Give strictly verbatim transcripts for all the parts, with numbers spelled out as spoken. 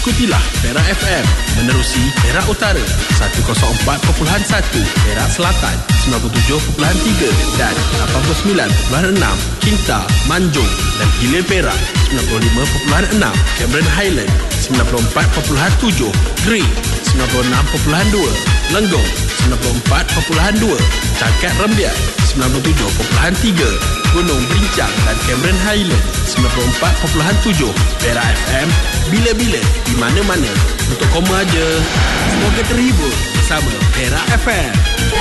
Ikutilah Perak F M menerusi Perak Utara seratus empat perpuluhan satu, Perak Selatan sembilan puluh tujuh perpuluhan tiga dan lapan puluh sembilan perpuluhan enam, Kinta, Manjung dan Hilir Perak sembilan puluh lima perpuluhan enam, Cameron Highland sembilan puluh empat perpuluhan tujuh, Green sembilan puluh enam perpuluhan dua, Lenggong sembilan puluh empat perpuluhan dua, Cangkat Rembiak sembilan puluh tujuh perpuluhan tiga, Gunung Berincang dan Cameron Highland sembilan puluh empat perpuluhan tujuh. Perak F M, bila-bila, di mana-mana, untuk koma aja. Semoga terhibur bersama Perak F M.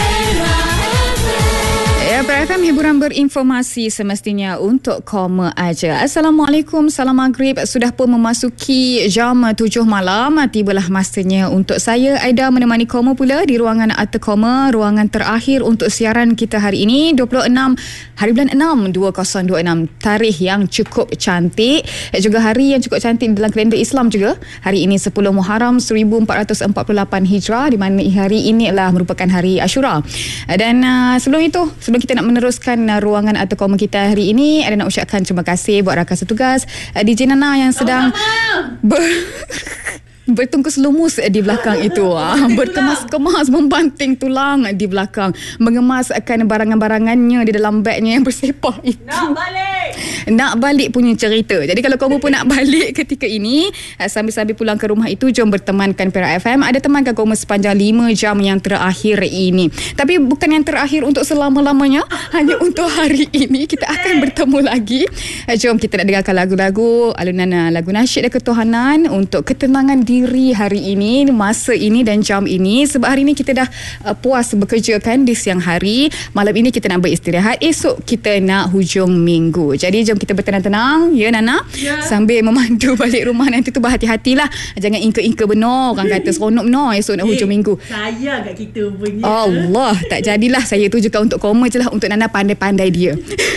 Ya, Perak F M, hiburan berinformasi semestinya untuk koma aja. Assalamualaikum, salam maghrib. Sudah pun memasuki jam tujuh malam. Tibalah masanya untuk saya, Aida, menemani koma pula di ruangan Arta Koma, ruangan terakhir untuk siaran kita hari ini, dua puluh enam hari bulan enam dua ribu dua puluh enam. Tarikh yang cukup cantik, juga hari yang cukup cantik dalam kalender Islam juga. Hari ini sepuluh Muharram seribu empat ratus empat puluh lapan Hijrah, di mana hari ini adalah merupakan hari Ashura. Dan uh, sebelum itu, sebelum kita nak meneruskan uh, ruangan atau koma kita hari ini, ada nak ucapkan terima kasih buat rakan setugas uh, D J Nana yang sedang ber bertungkus lumus di belakang itu, berkemas-kemas, membanting tulang di belakang, mengemaskan barangan-barangannya di dalam bagnya yang bersepah itu. Nak balik nak balik punya cerita. Jadi kalau kamu pun nak balik ketika ini, sambil-sambil pulang ke rumah itu, jom bertemankan Perak F M. Ada temankan kamu sepanjang lima jam yang terakhir ini. Tapi bukan yang terakhir untuk selama-lamanya, hanya untuk hari ini. Kita akan bertemu lagi. Jom kita nak dengarkan lagu-lagu alunan lagu nasyid dan ketuhanan untuk ketenangan diri hari ini, masa ini dan jam ini. Sebab hari ini kita dah uh, puas bekerja kan di siang hari. Malam ini kita nak beristirahat. Esok kita nak hujung minggu. Jadi jom kita bertenang-tenang, ya Nana, ya. Sambil memandu balik rumah nanti tu berhati-hatilah. Jangan ingka-ingka benar. Orang kata seronok benar esok nak hujung minggu. Sayang kat kita punya. Allah, tak jadilah. Saya tujukan untuk koma je lah, untuk Nana pandai-pandai dia.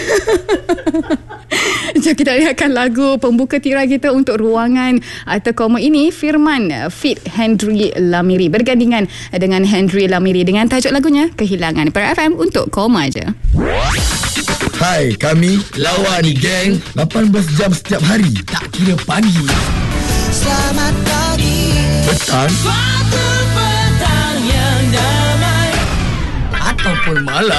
Jom kita lihatkan lagu pembuka tirai kita untuk ruangan atau koma ini, Firman feat Henry Lamiri, bergandingan dengan Henry Lamiri dengan tajuk lagunya Kehilangan. Perak F M untuk koma aja. Hai, kami Lawani Gang, lapan belas jam setiap hari, tak kira pagi, Selamat pagi, petang, suatu petang yang damai, ataupun malam.